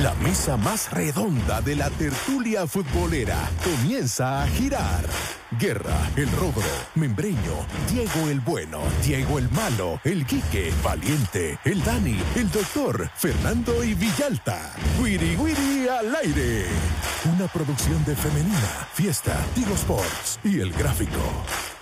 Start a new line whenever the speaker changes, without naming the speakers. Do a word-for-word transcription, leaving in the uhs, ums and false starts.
La mesa más redonda de la tertulia futbolera comienza a girar. Guerra, el Rogro, Membreño, Diego el Bueno, Diego el Malo, el Quique, Valiente, el Dani, el Doctor, Fernando y Villalta. Wiri Wiri al aire. Una producción de Femenina, Fiesta, Tigo Sports y El Gráfico.